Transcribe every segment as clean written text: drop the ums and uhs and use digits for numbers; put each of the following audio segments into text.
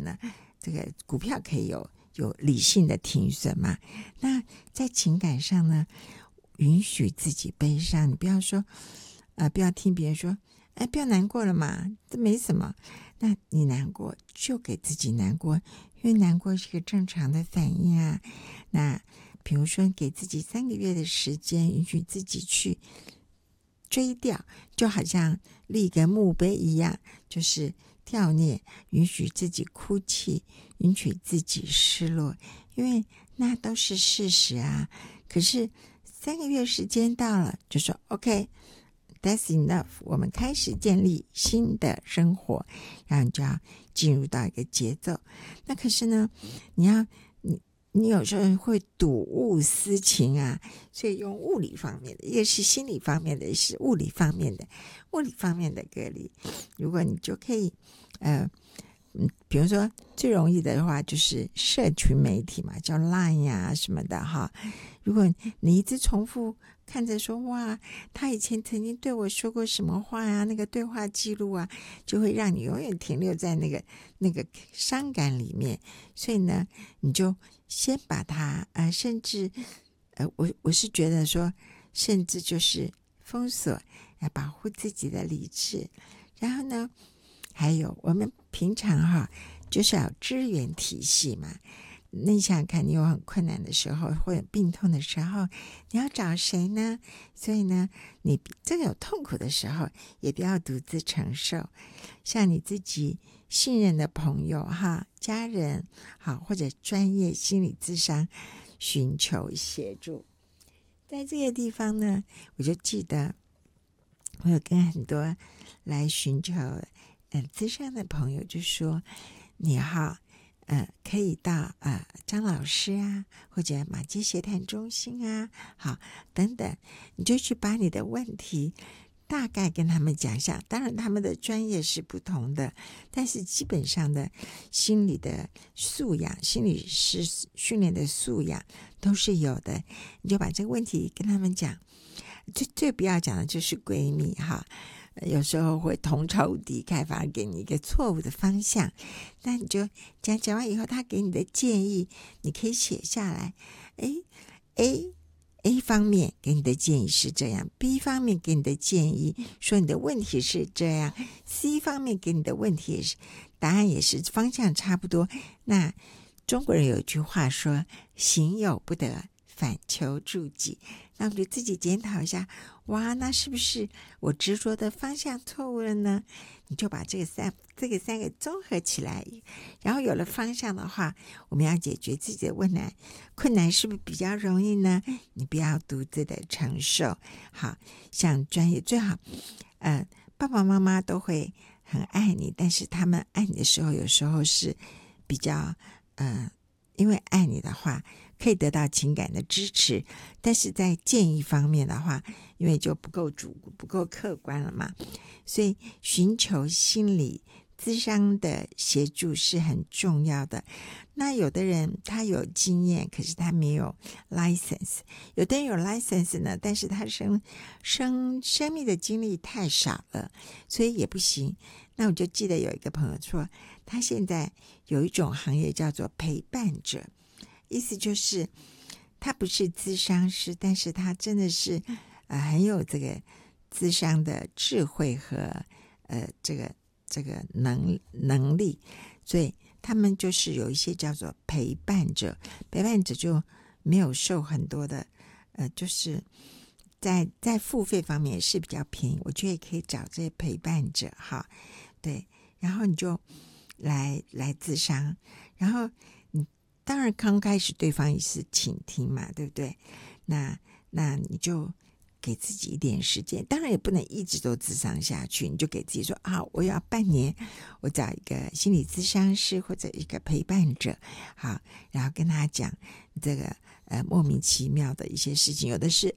呢，这个股票可以有理性的停损嘛。那在情感上呢，允许自己悲伤，你不要说不要听别人说不要难过了嘛，这没什么。那你难过就给自己难过，因为难过是个正常的反应啊。那比如说给自己3个月的时间，允许自己去追掉，就好像立个墓碑一样，就是悼念，允许自己哭泣，允许自己失落，因为那都是事实啊。可是3个月时间到了，就说 OK，That's enough， 我们开始建立新的生活，然后你就要进入到一个节奏。那可是呢，你有时候会睹物思情啊，所以用物理方面的，一个是心理方面的，也是物理方面的。物理方面的隔离，如果你就可以比如说最容易的话就是社群媒体嘛，叫 Line 呀什么的哈。如果你一直重复看着说哇，他以前曾经对我说过什么话呀，那个对话记录啊，就会让你永远停留在那个伤感里面。所以呢，你就先把它甚至我是觉得说，甚至就是封锁，来保护自己的理智。然后呢，还有我们平常就是要有支援体系嘛。那你想想看，你有很困难的时候或者病痛的时候，你要找谁呢？所以呢，你这个有痛苦的时候也不要独自承受，像你自己信任的朋友家人或者专业心理咨商寻求协助。在这个地方呢，我就记得我有跟很多来寻求咨商的朋友就说，你可以到张老师啊，或者马偕协谈中心啊，等等，你就去把你的问题大概跟他们讲一下。当然他们的专业是不同的，但是基本上的心理的素养，心理师训练的素养都是有的。你就把这个问题跟他们讲。最不要讲的就是闺蜜有时候会同仇敌忾，反而给你一个错误的方向。那你就讲完以后，他给你的建议你可以写下来。A 方面给你的建议是这样， B 方面给你的建议说你的问题是这样， C 方面给你的问题也是答案也是方向差不多。那中国人有一句话说，行有不得，反求诸己。那我们就自己检讨一下，哇，那是不是我执着的方向错误了呢？你就把这个三个综合起来，然后有了方向的话，我们要解决自己的困难是不是比较容易呢？你不要独自的承受。像专业最好爸爸妈妈都会很爱你，但是他们爱你的时候，有时候是比较因为爱你的话可以得到情感的支持，但是在建议方面的话，因为就不够客观了嘛，所以寻求心理咨商的协助是很重要的。那有的人他有经验，可是他没有 license， 有的人有 license 呢，但是他生命的经历太少了，所以也不行。那我就记得有一个朋友说，他现在有一种行业叫做陪伴者，意思就是他不是咨商师，但是他真的是很有这个咨商的智慧和这个能力，所以他们就是有一些叫做陪伴者就没有受很多的就是在付费方面也是比较便宜，我觉得也可以找这些陪伴者对，然后你就来咨商，然后你当然刚开始对方也是倾听嘛，对不对？那你就给自己一点时间，当然也不能一直都咨商下去，你就给自己说我要半年，我找一个心理咨商师或者一个陪伴者，然后跟他讲这个莫名其妙的一些事情，有的是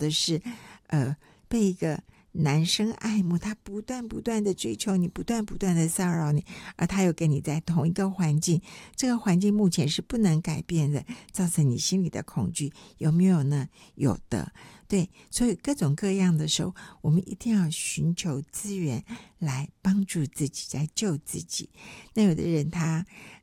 被一个男生爱慕，他不断的追求你，不断的骚扰你，而他又跟你在同一个环境，这个环境目前是不能改变的，造成你心里的恐惧，有没有呢？有的。对，所以各种各样的时候，我们一定要寻求资源来帮助自己，来救自己。那有的人他